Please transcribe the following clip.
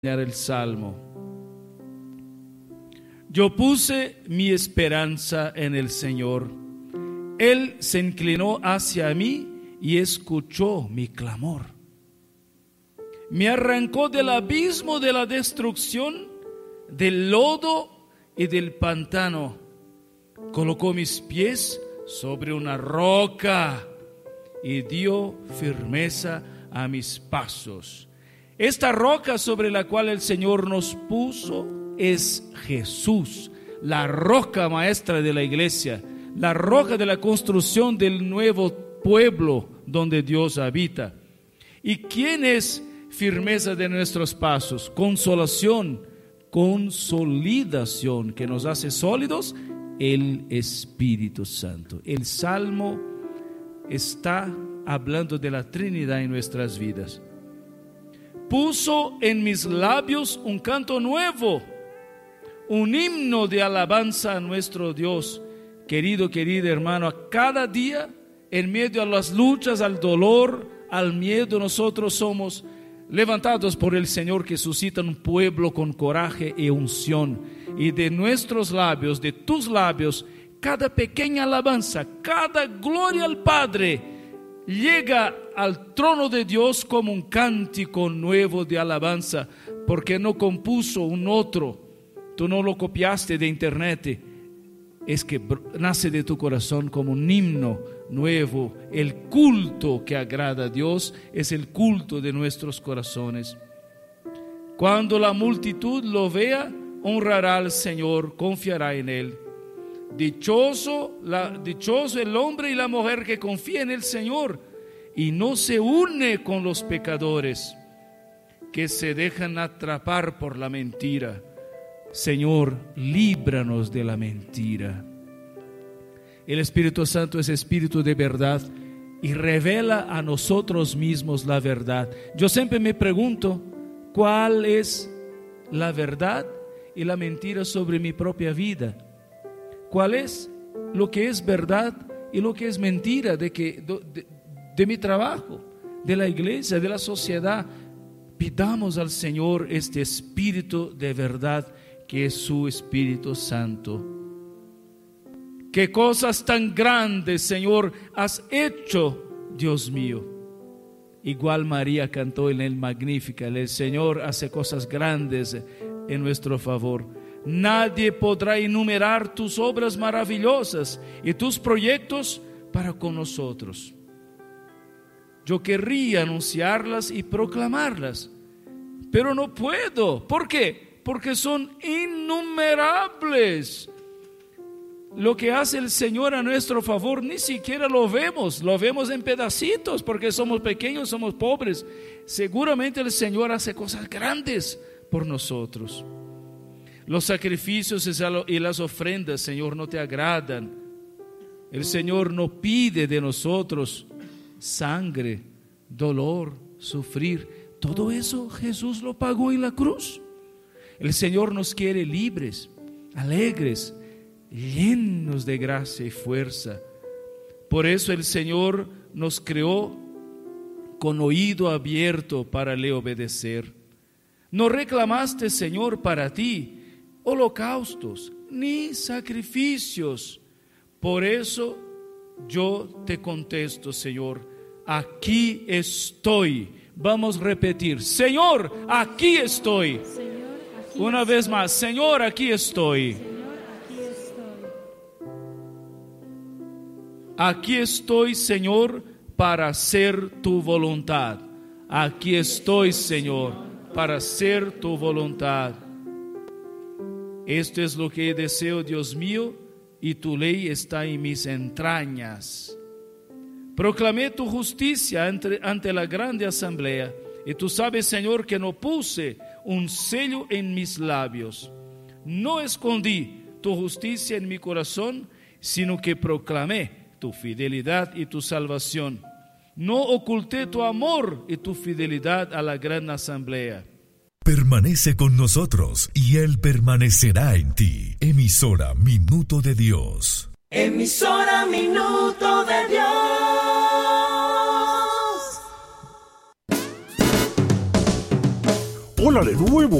el Salmo. Yo puse mi esperanza en el Señor. Él se inclinó hacia mí y escuchó mi clamor. Me arrancó del abismo de la destrucción, del lodo y del pantano. Colocó mis pies sobre una roca y dio firmeza a mis pasos. Esta roca sobre la cual el Señor nos puso es Jesús, la roca maestra de la iglesia, la roca de la construcción del nuevo pueblo donde Dios habita. ¿Y quién es firmeza de nuestros pasos? Consolación, consolidación, que nos hace sólidos, el Espíritu Santo. El Salmo está hablando de la Trinidad en nuestras vidas. Puso en mis labios un canto nuevo, un himno de alabanza a nuestro Dios. Querido hermano, a cada día, en medio de las luchas, al dolor, al miedo, nosotros somos levantados por el Señor, que suscita un pueblo con coraje y unción. Y de nuestros labios, de tus labios, cada pequeña alabanza, cada gloria al Padre, llega al trono de Dios como un cántico nuevo de alabanza, porque no compuso un otro, tú no lo copiaste de internet, es que nace de tu corazón como un himno nuevo. El culto que agrada a Dios es el culto de nuestros corazones. Cuando la multitud lo vea, honrará al Señor, confiará en Él. Dichoso el hombre y la mujer que confía en el Señor y no se une con los pecadores que se dejan atrapar por la mentira. Señor, líbranos de la mentira. El Espíritu Santo es espíritu de verdad y revela a nosotros mismos la verdad. Yo siempre me pregunto, ¿cuál es la verdad y la mentira sobre mi propia vida? ¿Cuál es lo que es verdad y lo que es mentira de mi trabajo, de la iglesia, de la sociedad? Pidamos al Señor este espíritu de verdad, que es su Espíritu Santo. ¿Qué cosas tan grandes, Señor, has hecho, Dios mío? Igual María cantó en el Magnífica, el Señor hace cosas grandes en nuestro favor. Nadie podrá enumerar tus obras maravillosas y tus proyectos para con nosotros. Yo querría anunciarlas y proclamarlas, pero no puedo. ¿Por qué? Porque son innumerables. Lo que hace el Señor a nuestro favor ni siquiera lo vemos en pedacitos, porque somos pequeños, somos pobres. Seguramente el Señor hace cosas grandes por nosotros. Los sacrificios y las ofrendas, Señor, no te agradan. El Señor no pide de nosotros sangre, dolor, sufrir. Todo eso Jesús lo pagó en la cruz. El Señor nos quiere libres, alegres, llenos de gracia y fuerza. Por eso el Señor nos creó con oído abierto para le obedecer. No reclamaste, Señor, para ti holocaustos ni sacrificios. Por eso yo te contesto, Señor, aquí estoy. Vamos a repetir: Señor, aquí estoy. Señor, aquí Una estoy. vez más: Señor, aquí estoy. Señor, aquí estoy. Aquí estoy, Señor, para hacer tu voluntad. Aquí estoy, Señor, para hacer tu voluntad. Esto es lo que deseo, Dios mío, y tu ley está en mis entrañas. Proclamé tu justicia ante la grande asamblea, y tú sabes, Señor, que no puse un sello en mis labios. No escondí tu justicia en mi corazón, sino que proclamé tu fidelidad y tu salvación. No oculté tu amor y tu fidelidad a la gran asamblea. Permanece con nosotros y Él permanecerá en ti. Emisora Minuto de Dios. Emisora Minuto de Dios. hola de nuevo.